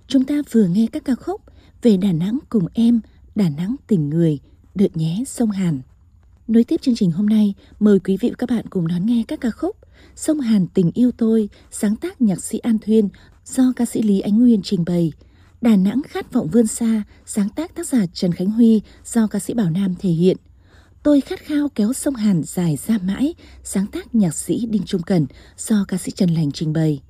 Chúng ta vừa nghe các ca khúc Về Đà Nẵng cùng em, Đà Nẵng tình người, Đợi nhé sông Hàn. Nối tiếp chương trình hôm nay, mời quý vị và các bạn cùng đón nghe các ca khúc Sông Hàn tình yêu tôi, sáng tác nhạc sĩ An Thuyên do ca sĩ Lý Ánh Nguyên trình bày. Đà Nẵng khát vọng vươn xa, sáng tác tác giả Trần Khánh Huy do ca sĩ Bảo Nam thể hiện. Tôi khát khao kéo sông Hàn dài ra mãi, sáng tác nhạc sĩ Đinh Trung Cẩn do ca sĩ Trần Lành trình bày.